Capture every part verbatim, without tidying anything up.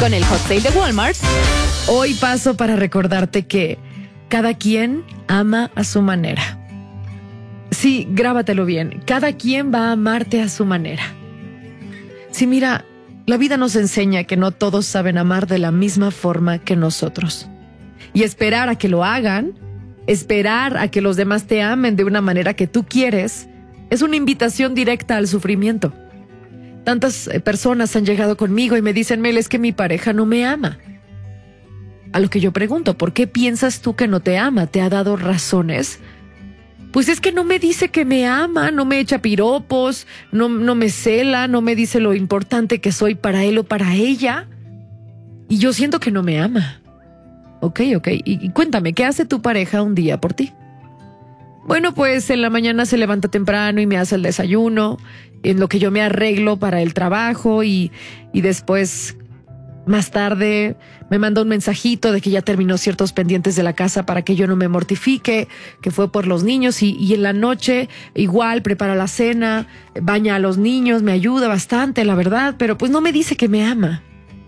Con el Hot Sale de Walmart, hoy paso para recordarte que cada quien ama a su manera. Sí, grábatelo bien. Cada quien va a amarte a su manera. Sí, mira, la vida nos enseña que no todos saben amar de la misma forma que nosotros. Y esperar a que lo hagan, esperar a que los demás te amen de una manera que tú quieres, es una invitación directa al sufrimiento. Tantas personas han llegado conmigo y me dicen, Mel, es que mi pareja no me ama. A lo que yo pregunto, ¿por qué piensas tú que no te ama? ¿Te ha dado razones? Pues es que no me dice que me ama, no me echa piropos, no, no me cela, no me dice lo importante que soy para él o para ella. Y yo siento que no me ama. Ok, ok. Y, y cuéntame, ¿qué hace tu pareja un día por ti? Bueno, pues en la mañana se levanta temprano y me hace el desayuno, en lo que yo me arreglo para el trabajo y, y después, más tarde, me manda un mensajito de que ya terminó ciertos pendientes de la casa para que yo no me mortifique, que fue por los niños y, y en la noche igual prepara la cena, baña a los niños, me ayuda bastante, la verdad, pero pues no me dice que me ama.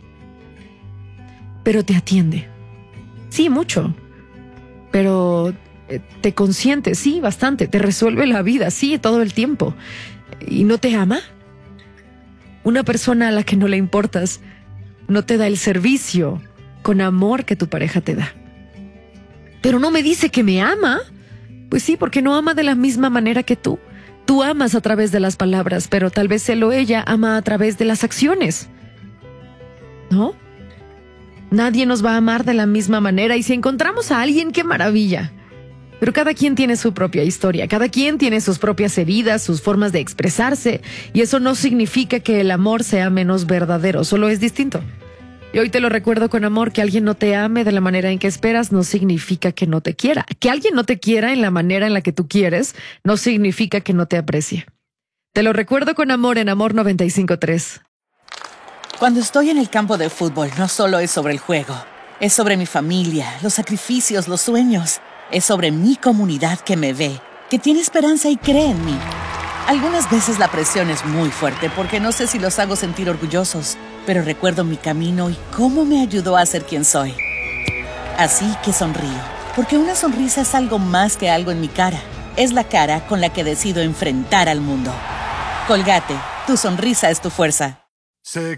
Pero te atiende. Sí, mucho. Pero te consiente, sí, bastante. Te resuelve la vida, sí, todo el tiempo. ¿Y no te ama? Una persona a la que no le importas no te da el servicio con amor que tu pareja te da. Pero no me dice que me ama. Pues sí, porque no ama de la misma manera que tú. Tú amas a través de las palabras, pero tal vez él o ella ama a través de las acciones. ¿No? Nadie nos va a amar de la misma manera y si encontramos a alguien, ¡qué maravilla! Pero cada quien tiene su propia historia, cada quien tiene sus propias heridas, sus formas de expresarse y eso no significa que el amor sea menos verdadero, solo es distinto. Y hoy te lo recuerdo con amor, que alguien no te ame de la manera en que esperas no significa que no te quiera. Que alguien no te quiera en la manera en la que tú quieres no significa que no te aprecie. Te lo recuerdo con amor en Amor noventa y cinco punto tres. Cuando estoy en el campo de fútbol, no solo es sobre el juego. Es sobre mi familia, los sacrificios, los sueños. Es sobre mi comunidad que me ve, que tiene esperanza y cree en mí. Algunas veces la presión es muy fuerte porque no sé si los hago sentir orgullosos, pero recuerdo mi camino y cómo me ayudó a ser quien soy. Así que sonrío, porque una sonrisa es algo más que algo en mi cara. Es la cara con la que decido enfrentar al mundo. Colgate, tu sonrisa es tu fuerza. Sé